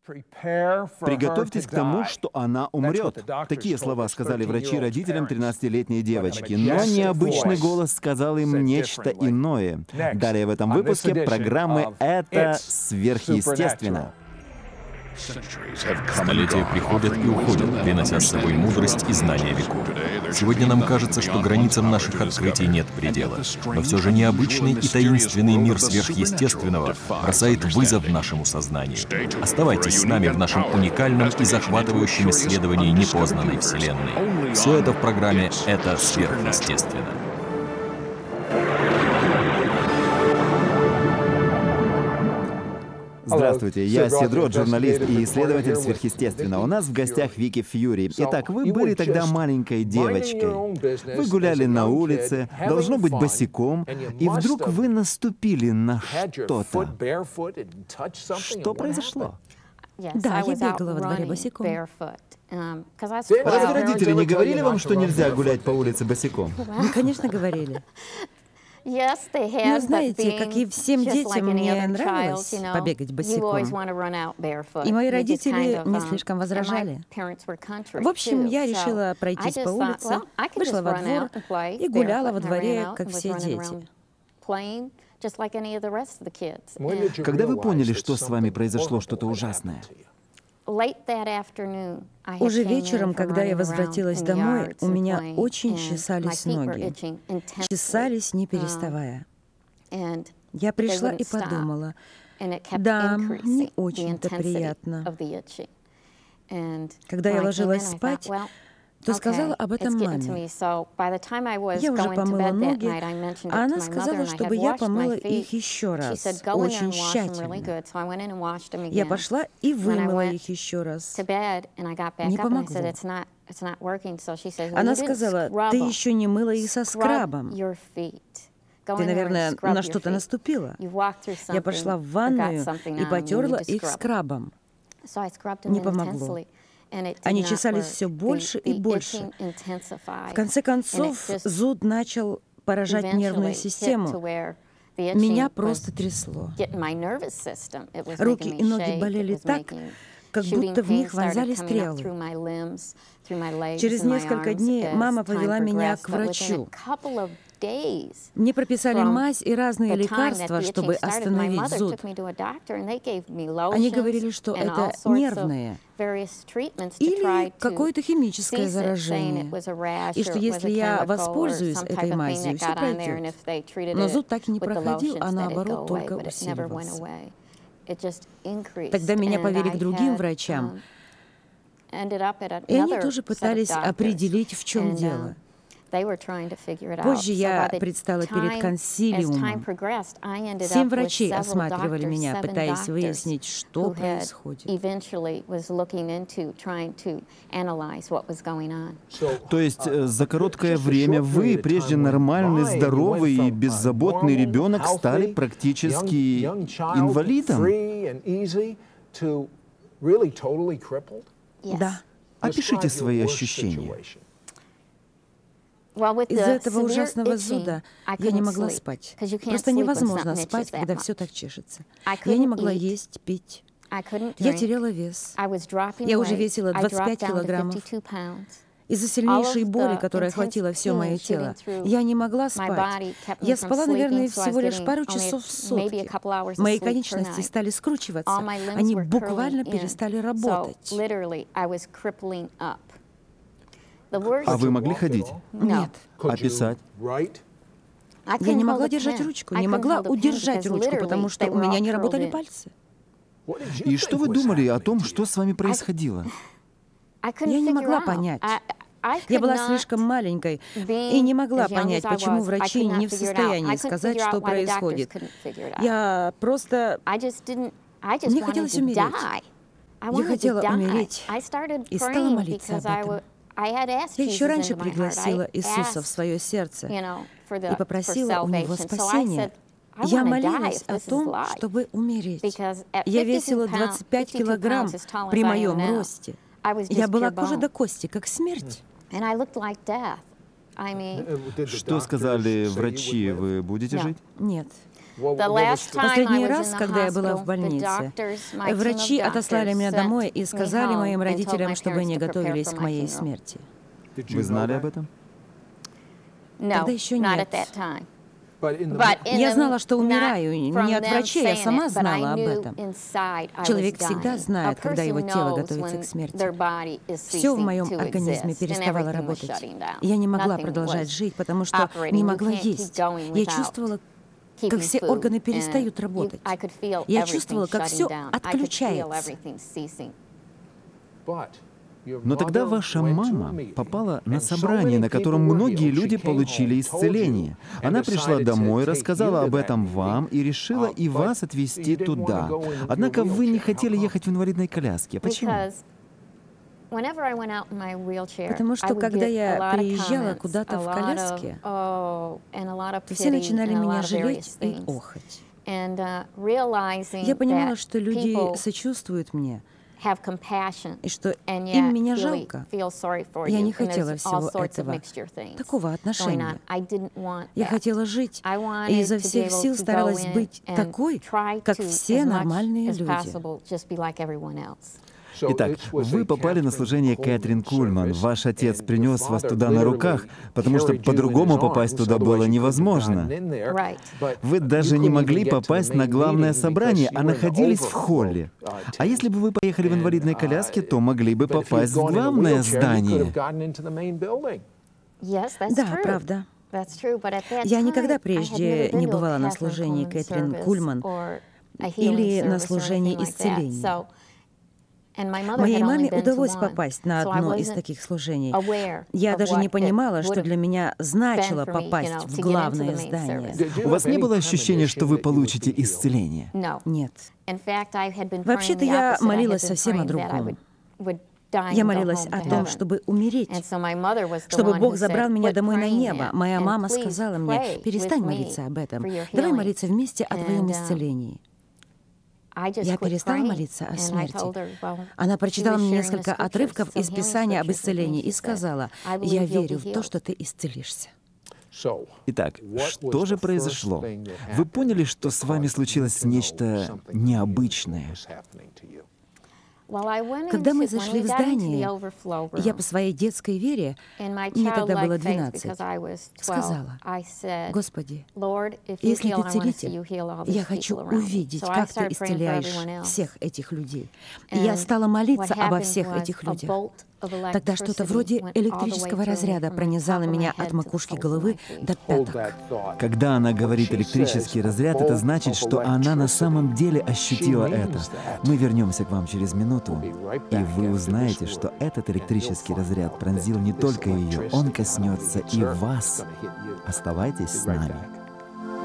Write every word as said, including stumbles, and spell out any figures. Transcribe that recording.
Приготовьтесь к тому, что она умрет. Такие слова сказали врачи родителям тринадцатилетней девочки. Но необычный голос сказал им нечто иное. Далее в этом выпуске программы «Это сверхъестественно». Столетия приходят и уходят, принося с собой мудрость и знания веков. Сегодня нам кажется, что границам наших открытий нет предела. Но все же необычный и таинственный мир сверхъестественного бросает вызов нашему сознанию. Оставайтесь с нами в нашем уникальном и захватывающем исследовании непознанной Вселенной. Все это в программе «Это сверхъестественно». Здравствуйте, я Седро, журналист и исследователь сверхъестественного. У нас в гостях Вики Фьюри. Итак, вы были тогда маленькой девочкой. Вы гуляли на улице, должно быть босиком, и вдруг вы наступили на что-то. Что произошло? Да, я бегала во дворе босиком. Разве родители не говорили вам, что нельзя гулять по улице босиком? Ну, конечно, говорили. Но знаете, как и всем детям, мне нравилось побегать босиком. И мои родители не слишком возражали. В общем, я решила пройтись по улице, вышла во двор и гуляла во дворе, как все дети. Когда вы поняли, что с вами произошло что-то ужасное? Уже вечером, когда я возвратилась домой, у меня очень чесались ноги. Чесались, не переставая. Я пришла и подумала, да, не очень-то приятно. Когда я ложилась спать, то сказала об этом маме. Я уже помыла ноги, а она сказала, чтобы я помыла их еще раз, очень тщательно. Я пошла и вымыла их еще раз. Не помогло. Она сказала, ты еще не мыла их со скрабом. Ты, наверное, на что-то наступила. Я пошла в ванную и потерла их скрабом. Не помогло. Они чесались все больше и больше. В конце концов, зуд начал поражать нервную систему. Меня просто трясло. Руки и ноги болели так, как будто в них вонзали стрелы. Через несколько дней мама повела меня к врачу. Мне прописали мазь и разные лекарства, чтобы остановить зуд. Они говорили, что это нервное или какое-то химическое заражение, и что если я воспользуюсь этой мазью, все пройдет. Но зуд так и не проходил, а наоборот только усиливался. Тогда меня повели к другим врачам, и они тоже пытались определить, в чем дело. Позже я предстала перед консилиумом. Семь врачей осматривали меня, пытаясь выяснить, что происходит. То есть за короткое время вы, прежде нормальный, здоровый и беззаботный ребенок, стали практически инвалидом? Да. Опишите свои ощущения. Из-за этого ужасного зуда я не могла спать. Просто невозможно спать, когда все так чешется. Я не могла есть, пить. Я теряла вес. Я уже весила двадцать пять килограммов. Из-за сильнейшей боли, которая охватила все мое тело, я не могла спать. Я спала, наверное, всего лишь пару часов в сутки. Мои конечности стали скручиваться. Они буквально перестали работать. А вы могли ходить? Нет. А писать? Я не могла держать ручку, не могла удержать ручку, потому что у меня не работали пальцы. И что вы думали о том, что с вами происходило? Я не могла понять. Я была слишком маленькой и не могла понять, почему врачи не в состоянии сказать, что происходит. Я просто... Мне хотелось умереть. Я хотела умереть и стала молиться об этом. Я еще раньше пригласила Иисуса в свое сердце и попросила у Него спасения. Я молилась о том, чтобы умереть. Я весила двадцать пять килограмм при моем росте. Я была кожа до кости, как смерть. Что сказали врачи? Вы будете жить? Нет. Последний раз, когда я была в больнице, врачи отослали меня домой и сказали моим родителям, чтобы они готовились к моей смерти. Вы знали об этом? Тогда еще нет. Я знала, что умираю. Не от врачей, я сама знала об этом. Человек всегда знает, когда его тело готовится к смерти. Все в моем организме переставало работать. Я не могла продолжать жить, потому что не могла есть. Я чувствовала, как все органы перестают работать. Я чувствовала, как все отключается. Но тогда ваша мама попала на собрание, на котором многие люди получили исцеление. Она пришла домой, рассказала об этом вам и решила и вас отвезти туда. Однако вы не хотели ехать в инвалидной коляске. Почему? Потому что, когда я приезжала куда-то в коляске, все начинали меня жалеть и охать. Я понимала, что люди сочувствуют мне, и что им меня жалко. Я не хотела всего этого, такого отношения. Я хотела жить, и изо всех сил старалась быть такой, как все нормальные люди. Итак, вы попали на служение Кэтрин Кульман. Ваш отец принес вас туда на руках, потому что по-другому попасть туда было невозможно. Вы даже не могли попасть на главное собрание, а находились в холле. А если бы вы поехали в инвалидной коляске, то могли бы попасть в главное здание. Да, правда. Я никогда прежде не бывала на служении Кэтрин Кульман или на служении исцеления. Моей маме удалось попасть на одно из таких служений. Я даже не понимала, что для меня значило попасть в главное здание. У вас не было ощущения, что вы получите исцеление? Нет. Вообще-то я молилась совсем о другом. Я молилась о том, чтобы умереть, чтобы Бог забрал меня домой на небо. Моя мама сказала мне: перестань молиться об этом, давай молиться вместе о твоем исцелении. Я перестала молиться о смерти. Она прочитала мне несколько отрывков из Писания об исцелении и сказала: «Я верю в то, что ты исцелишься». Итак, что же произошло? Вы поняли, что с вами случилось нечто необычное? Когда мы зашли в здание, я по своей детской вере, мне тогда было двенадцать, сказала: «Господи, если Ты целитель, я хочу увидеть, как Ты исцеляешь всех этих людей». И я стала молиться обо всех этих людях. Тогда что-то вроде электрического разряда пронизало меня от макушки головы до пяток. Когда она говорит «электрический разряд», это значит, что она на самом деле ощутила это. Мы вернемся к вам через минуту, и вы узнаете, что этот электрический разряд пронзил не только ее, он коснется и вас. Оставайтесь с нами.